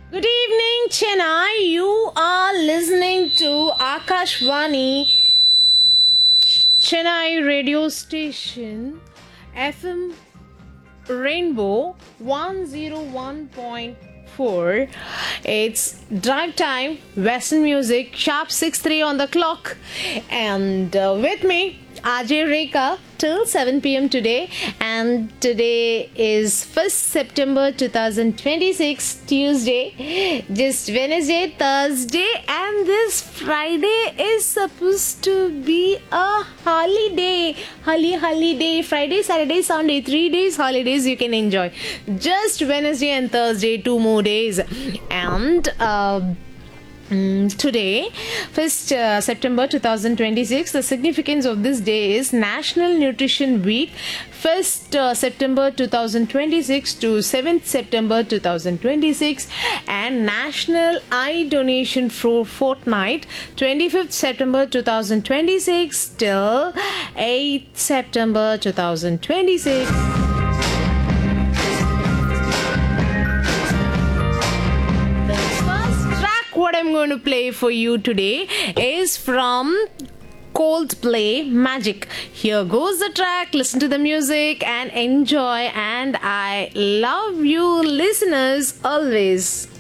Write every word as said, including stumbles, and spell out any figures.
Good evening, Chennai. You are listening to Akashvani Chennai radio station F M Rainbow one oh one point four. It's drive time, Western music, sharp six three on the clock. And uh, with me, Ajay Rekha, till seven p.m. today. And today is first September twenty twenty-six, Tuesday, just Wednesday, Thursday, and this Friday is supposed to be a holiday. Holly holiday. Friday, Saturday, Sunday, three days holidays you can enjoy. Just Wednesday and Thursday, two more days. And uh, Mm, today, first uh, September twenty twenty-six, the significance of this day is National Nutrition Week, first uh, September twenty twenty-six to seventh September twenty twenty-six, and National Eye Donation for Fortnight, twenty-fifth September twenty twenty-six till eighth September twenty twenty-six. What I'm going to play for you today is from Coldplay Magic. Here goes the track. Listen to the music and enjoy. And I love you listeners always.